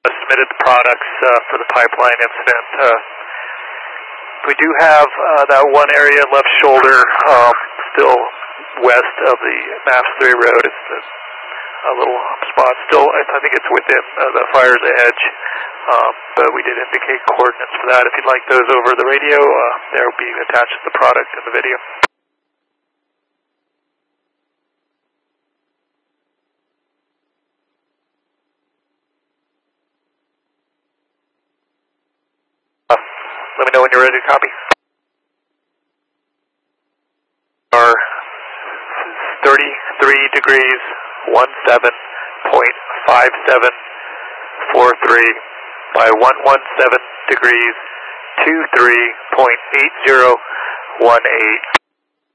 submitted the products for the pipeline incident. We do have that one area left shoulder still west of the MAPS 3 road. It's a little spot still. I think it's within the fire's edge, but we did indicate coordinates for that. If you'd like those over the radio, they'll be attached to the product in the video. Let me know when you're ready to copy. Are 33 degrees 17.5743 by 117 degrees 23.8018.